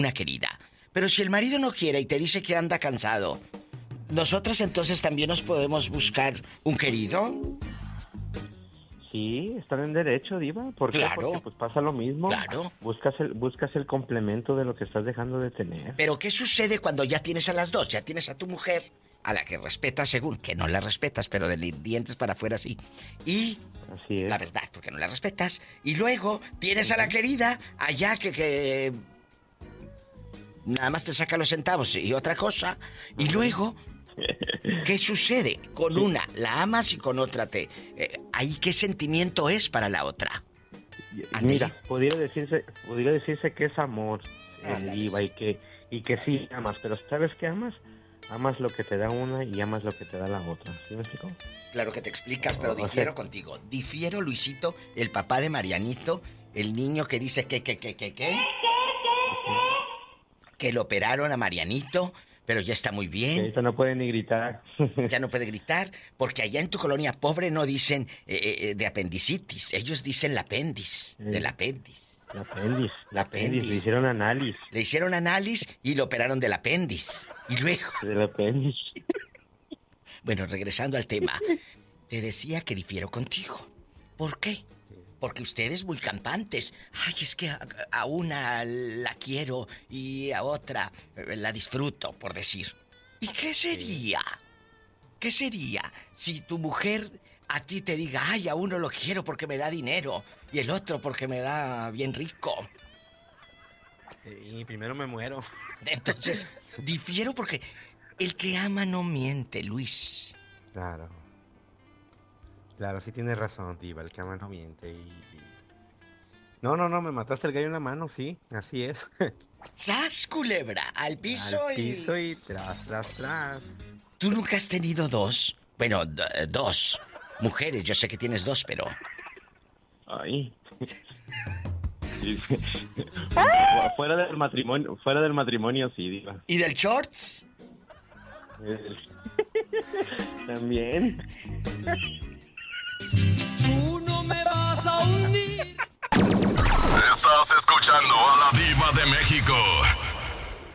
una querida. Pero si el marido no quiere y te dice que anda cansado, ¿nosotras entonces también nos podemos buscar un querido? Sí, están en derecho, Diva. ¿Por qué? Claro. Porque pues pasa lo mismo. Claro. Buscas el complemento de lo que estás dejando de tener. Pero ¿qué sucede cuando ya tienes a las dos? Ya tienes a tu mujer, a la que respetas según, que no la respetas, pero de dientes para afuera sí. Y así es. La verdad, porque no la respetas. Y luego tienes a la querida allá que nada más te saca los centavos y otra cosa. Y luego, ¿qué sucede? Con una la amas y con otra te... ¿ahí qué sentimiento es para la otra? Mira, pudiera decirse que es amor, Diva, y que sí amas, pero ¿sabes qué amas? Amas lo que te da una y amas lo que te da la otra. ¿Sí me explico? Claro que te explicas, pero difiero contigo. Difiero, Luisito, el papá de Marianito, el niño que dice que lo operaron a Marianito, pero ya está muy bien. Que ahorita no puede ni gritar. Ya no puede gritar, porque allá en tu colonia pobre no dicen de apendicitis, ellos dicen la apéndice, del apéndice. La apéndice. Le hicieron análisis. Le hicieron análisis y lo operaron del apéndice. Y luego... Del apéndice. Bueno, regresando al tema, te decía que difiero contigo. ¿Por qué? Porque ustedes muy campantes. Ay, es que a una la quiero y a otra la disfruto, por decir. ¿Y qué sería? ¿Qué sería si tu mujer a ti te diga, ay, a uno lo quiero porque me da dinero y el otro porque me da bien rico? Y primero me muero. Entonces, difiero porque el que ama no miente, Luis. Claro. Claro, sí tienes razón, Diva, el que ama no miente No, me mataste el gallo en la mano, sí, así es. ¡Sas, culebra! Al piso Al piso y tras. ¿Tú nunca has tenido dos? Bueno, dos mujeres, yo sé que tienes dos, pero... Ay... fuera del matrimonio sí, Diva. ¿Y del shorts? También. Tú no me vas a hundir. Estás escuchando a la Diva de México.